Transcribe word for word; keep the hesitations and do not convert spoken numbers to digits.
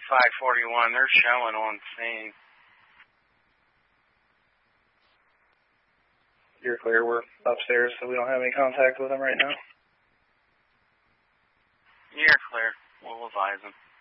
five forty-one. They're showing on scene. You're clear. We're upstairs, so we don't have any contact with them right now. You're clear. We'll advise them.